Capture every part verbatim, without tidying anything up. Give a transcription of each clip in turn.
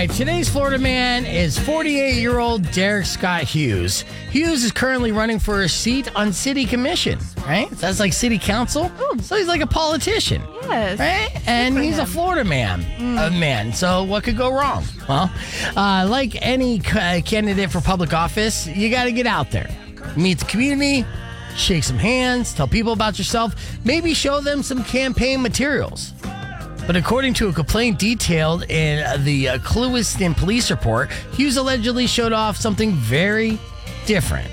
right, today's Florida man is forty-eight-year-old Derek Scott Hughes. Hughes is currently running for a seat on city commission, right? So that's like city council. Ooh. So he's like a politician. Yes. Right? And he's him. a Florida man. Mm. A man. So what could go wrong? Well, uh, like any c- candidate for public office, you got to get out there. Meet the community, shake some hands, tell people about yourself, maybe show them some campaign materials. But according to a complaint detailed in the uh, Clewiston police report, Hughes allegedly showed off something very different.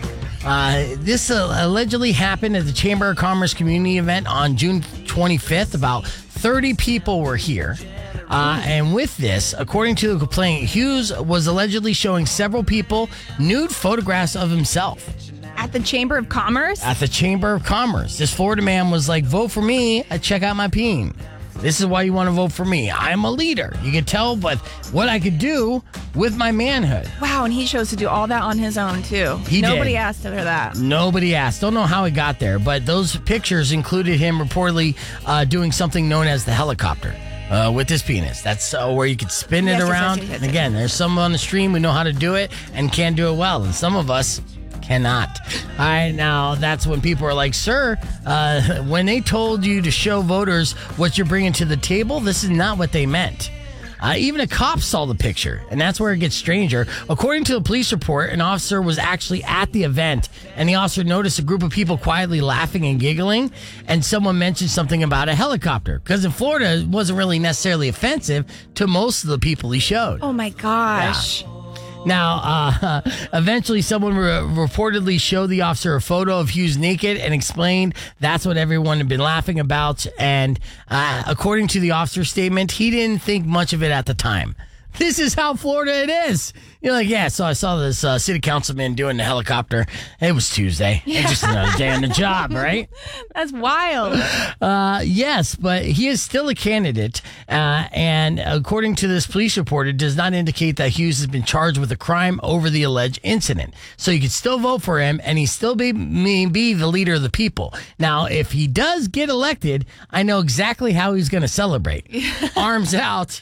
Uh, this uh, allegedly happened at the Chamber of Commerce community event on June twenty-fifth. About thirty people were here. Uh, and with this, according to the complaint, Hughes was allegedly showing several people nude photographs of himself. At the Chamber of Commerce? At the Chamber of Commerce. This Florida man was like, vote for me, I check out my peen. This is why you want to vote for me. I'm a leader. You can tell but what I could do with my manhood. Wow, and he chose to do all that on his own, too. He Nobody did. asked for that. Nobody asked. Don't know how he got there, but those pictures included him reportedly uh, doing something known as the helicopter uh, with his penis. That's uh, where you could spin Yes, it yes, around. yes, yes, yes, And again, there's some on the stream who know how to do it and can do it well, and some of us cannot. All right, now that's when people are like, sir, uh, when they told you to show voters what you're bringing to the table, this is not what they meant. Uh, even a cop saw the picture, and that's where it gets stranger. According to the police report, an officer was actually at the event, and the officer noticed a group of people quietly laughing and giggling, and someone mentioned something about a helicopter, because in Florida, it wasn't really necessarily offensive to most of the people he showed. Oh, my gosh. Yeah. Now, uh, eventually someone re- reportedly showed the officer a photo of Hughes naked and explained that's what everyone had been laughing about. And uh, according to the officer's statement, he didn't think much of it at the time. This is how Florida it is. You're like, yeah, so I saw this uh, city councilman doing the helicopter. It was Tuesday. Yeah. It's just another day on the job, right? That's wild. Uh, yes, but he is still a candidate. Uh, and according to this police report, it does not indicate that Hughes has been charged with a crime over the alleged incident. So you can still vote for him, and he still be, may be the leader of the people. Now, if he does get elected, I know exactly how he's going to celebrate. Arms out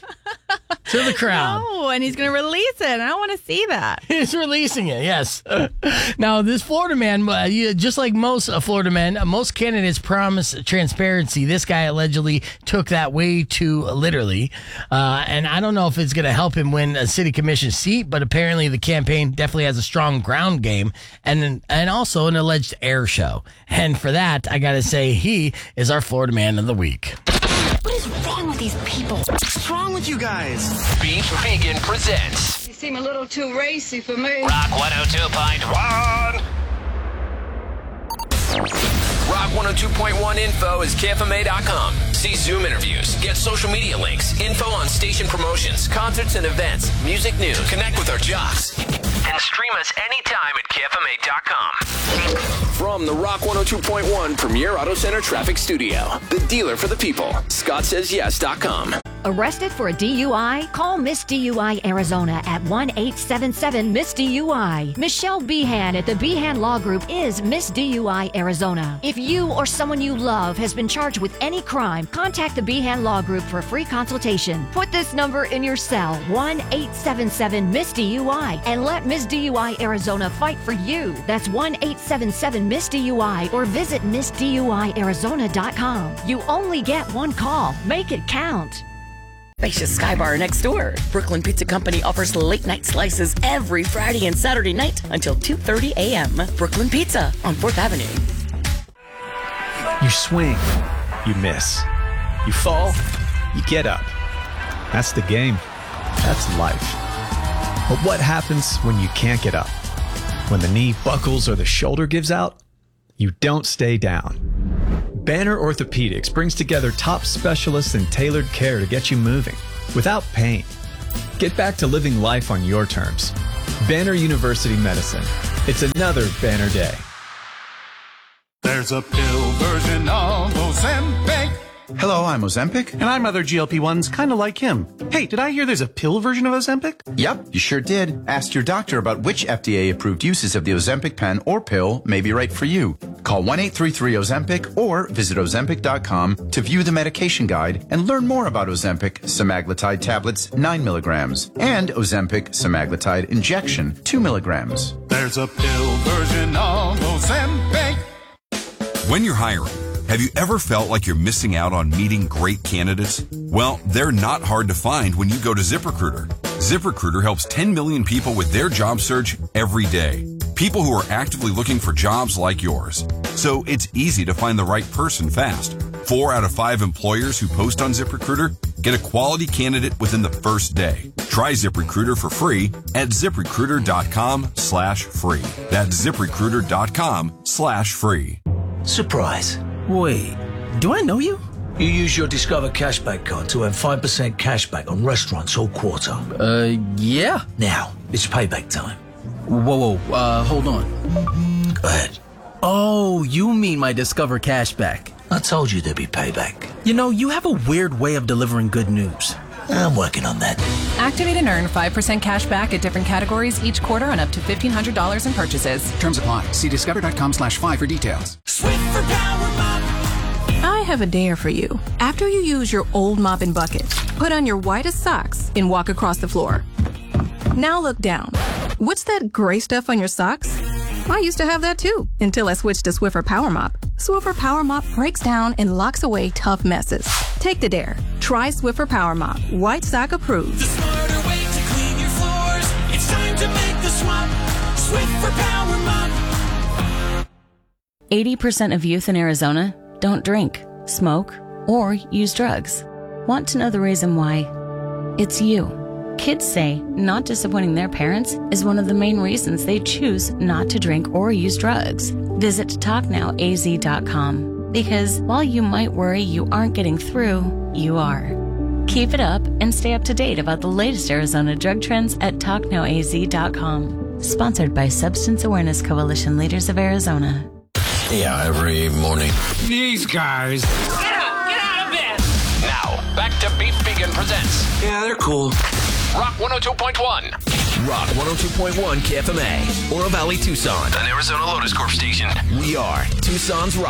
to the crowd. Oh, and he's going to release it. I want to see that. He's releasing it, yes. Now, this Florida man, uh, just like most uh, Florida men, uh, most candidates promise transparency. This guy allegedly took that way too literally. Uh, and I don't know if it's going to help him win a city commission seat, but apparently the campaign definitely has a strong ground game and, and also an alleged air show. And for that, I got to say, he is our Florida man of the week. What is wrong with these people? What's wrong with you guys? Beef Vegan presents. You seem a little too racy for me. Rock one oh two point one. Rock one oh two point one info is K F M A dot com. See Zoom interviews, get social media links, info on station promotions, concerts and events, music news. Connect with our jocks. And stream us anytime at K F M A dot com. From the Rock one oh two point one Premier Auto Center Traffic Studio, the dealer for the people, Scott Says Yes dot com. Arrested for a D U I? Call Miss D U I Arizona at one eight seven seven Miss D U I. Michelle Behan at the Behan Law Group is Miss D U I Arizona. If you or someone you love has been charged with any crime, contact the Behan Law Group for a free consultation. Put this number in your cell, one eight seven seven Miss D U I, and let Miss D U I Arizona fight for you. That's one eight seven seven Miss D U I, or visit Miss D U I Arizona dot com. You only get one call. Make it count. Spacious Sky Bar next door. Brooklyn Pizza Company offers late night slices every Friday and Saturday night until two thirty a.m. Brooklyn Pizza on fourth Avenue. You swing, you miss. You fall, you get up. That's the game. That's life. But what happens when you can't get up? When the knee buckles or the shoulder gives out? You don't stay down. Banner Orthopedics brings together top specialists in tailored care to get you moving without pain. Get back to living life on your terms. Banner University Medicine. It's another Banner day. There's a pill version of Ozempic Hello, I'm Ozempic. And I'm other G L P ones kind of like him. Hey, did I hear there's a pill version of Ozempic? Yep, you sure did. Ask your doctor about which F D A-approved uses of the Ozempic pen or pill may be right for you. Call one eight three three Ozempic or visit Ozempic dot com to view the medication guide and learn more about Ozempic semaglutide tablets nine milligrams and Ozempic semaglutide injection two milligrams. There's a pill version of Ozempic. When you're hiring, have you ever felt like you're missing out on meeting great candidates? Well, they're not hard to find when you go to ZipRecruiter. ZipRecruiter helps ten million people with their job search every day. People who are actively looking for jobs like yours. So it's easy to find the right person fast. Four out of five employers who post on ZipRecruiter get a quality candidate within the first day. Try ZipRecruiter for free at ZipRecruiter.com slash free. That's ZipRecruiter.com slash free. Surprise. Wait, do I know you? You use your Discover Cashback card to earn five percent cashback on restaurants all quarter. Uh, yeah. Now, it's payback time. Whoa, whoa, uh, hold on. Go ahead. Oh, you mean my Discover Cashback. I told you there'd be payback. You know, you have a weird way of delivering good news. I'm working on that. Activate and earn five percent cash back at different categories each quarter on up to fifteen hundred dollars in purchases. Terms apply. See discover.com slash five for details. Swiffer Power Mop. I have a dare for you. After you use your old mop and bucket, put on your whitest socks and walk across the floor. Now look down. What's that gray stuff on your socks? I used to have that too, until I switched to Swiffer Power Mop. Swiffer Power Mop breaks down and locks away tough messes. Take the dare. Try Swiffer Power Mop. White sock approved. The smarter way to clean your floors. It's time to make the swap. Swiffer Power Mop. eighty percent of youth in Arizona don't drink, smoke, or use drugs. Want to know the reason why? It's you. Kids say not disappointing their parents is one of the main reasons they choose not to drink or use drugs. Visit talk now A Z dot com because while you might worry you aren't getting through, you are. Keep it up and stay up to date about the latest Arizona drug trends at talk now A Z dot com. Sponsored by Substance Awareness Coalition Leaders of Arizona. Yeah, every morning. These guys. Get up! Get out of bed! Now, back to Beef Vegan Presents. Yeah, they're cool. Rock one oh two point one. Rock one oh two point one K F M A, Oro Valley, Tucson. An Arizona Lotus Corp station. We are Tucson's Rock.